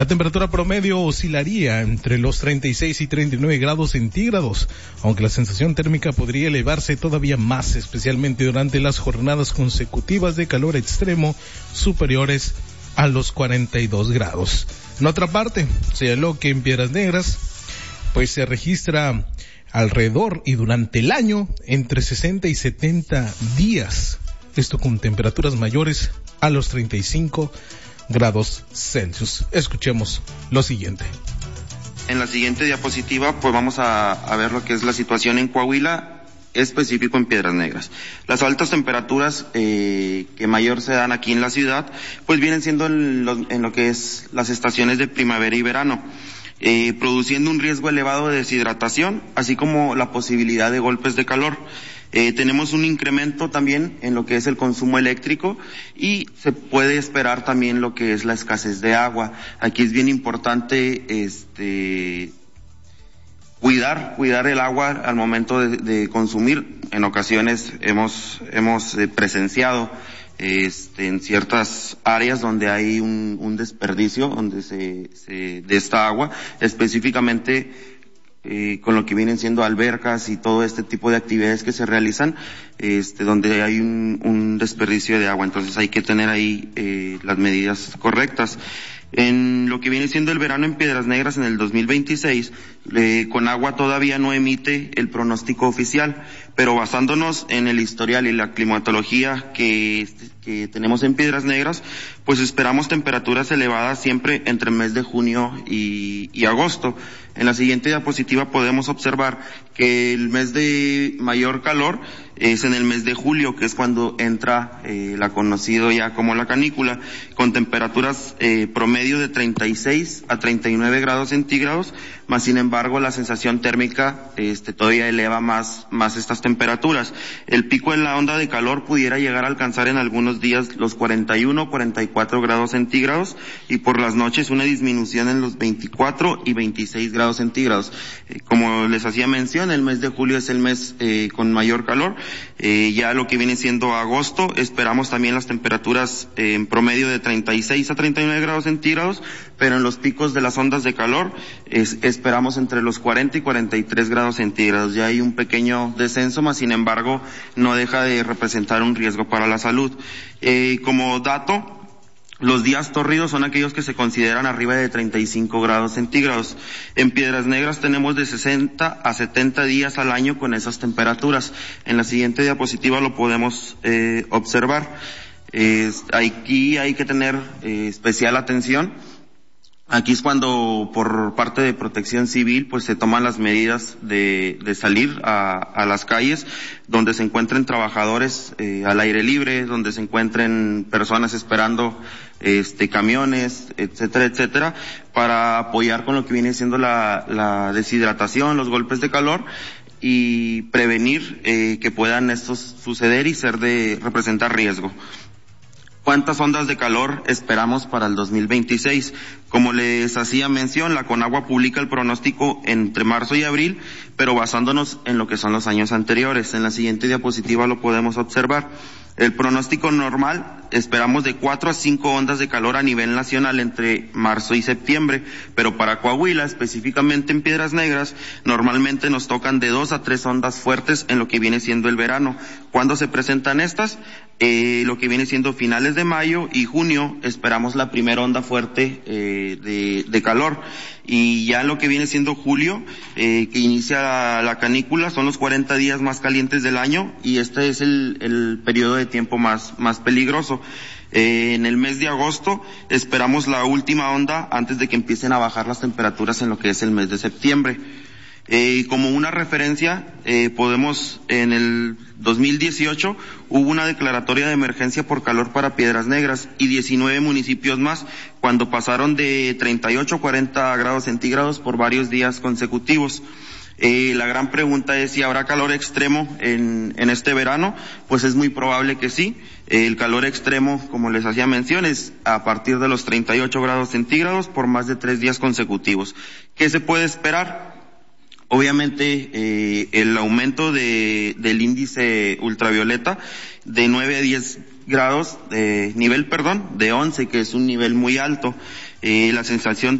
temperatura promedio oscilaría entre los 36 y 39 grados centígrados, aunque la sensación térmica podría elevarse todavía más, especialmente durante las jornadas consecutivas de calor extremo superiores a los 42 grados. En otra parte, señaló que en Piedras Negras, pues se registra alrededor y durante el año entre 60 y 70 días, esto con temperaturas mayores a los 35 grados Celsius. Escuchemos lo siguiente. En la siguiente diapositiva, pues vamos a ver lo que es la situación en Coahuila, específico en Piedras Negras. Las altas temperaturas que mayor se dan aquí en la ciudad, pues vienen siendo en lo que es las estaciones de primavera y verano, produciendo un riesgo elevado de deshidratación, así como la posibilidad de golpes de calor. Tenemos un incremento también en lo que es el consumo eléctrico y se puede esperar también lo que es la escasez de agua. Aquí es bien importante cuidar el agua al momento de consumir. En ocasiones hemos presenciado en ciertas áreas donde hay un desperdicio donde de esta agua, específicamente con lo que vienen siendo albercas y todo este tipo de actividades que se realizan, donde hay un desperdicio de agua. Entonces hay que tener ahí las medidas correctas. En lo que viene siendo el verano en Piedras Negras en el 2026, Conagua todavía no emite el pronóstico oficial, pero basándonos en el historial y la climatología que tenemos en Piedras Negras, pues esperamos temperaturas elevadas siempre entre el mes de junio y agosto. En la siguiente diapositiva podemos observar que el mes de mayor calor es en el mes de julio, que es cuando entra la conocido ya como la canícula, con temperaturas promedio de 36 a 39 grados centígrados, más sin embargo la sensación térmica todavía eleva más estas temperaturas. El pico en la onda de calor pudiera llegar a alcanzar en algunos días los 41, 44 grados centígrados y por las noches una disminución en los 24 y 26 grados centígrados. Como les hacía mención, el mes de julio es el mes con mayor calor. Ya lo que viene siendo agosto, esperamos también las temperaturas en promedio de 36 a 39 grados centígrados, pero en los picos de las ondas de calor esperamos entre los 40 y 43 grados centígrados. Ya hay un pequeño descenso, mas sin embargo no deja de representar un riesgo para la salud. Como dato, los días tórridos son aquellos que se consideran arriba de 35 grados centígrados. En Piedras Negras tenemos de 60 a 70 días al año con esas temperaturas. En la siguiente diapositiva lo podemos observar. Aquí hay que tener especial atención. Aquí es cuando por parte de Protección Civil pues se toman las medidas de salir a las calles donde se encuentren trabajadores al aire libre, donde se encuentren personas esperando camiones, etcétera, para apoyar con lo que viene siendo la deshidratación, los golpes de calor y prevenir que puedan estos suceder y representar riesgo. ¿Cuántas ondas de calor esperamos para el 2026? Como les hacía mención, la Conagua publica el pronóstico entre marzo y abril, pero basándonos en lo que son los años anteriores. En la siguiente diapositiva lo podemos observar. El pronóstico normal, esperamos de 4 a 5 ondas de calor a nivel nacional entre marzo y septiembre, pero para Coahuila, específicamente en Piedras Negras, normalmente nos tocan de 2 a 3 ondas fuertes en lo que viene siendo el verano. ¿Cuándo se presentan estas? Lo que viene siendo finales de mayo y junio, esperamos la primera onda fuerte de calor. Y ya lo que viene siendo julio, que inicia la canícula, son los 40 días más calientes del año y este es el periodo de tiempo más peligroso. En el mes de agosto esperamos la última onda antes de que empiecen a bajar las temperaturas en lo que es el mes de septiembre. Como una referencia, podemos, en el 2018 hubo una declaratoria de emergencia por calor para Piedras Negras y 19 municipios más, cuando pasaron de 38 a 40 grados centígrados por varios días consecutivos. La gran pregunta es si habrá calor extremo en este verano. Pues es muy probable que sí. El calor extremo, como les hacía mención, es a partir de los 38 grados centígrados por más de 3 días consecutivos. ¿Qué se puede esperar? Obviamente el aumento del índice ultravioleta de 9 a 10 grados, de 11, que es un nivel muy alto. La sensación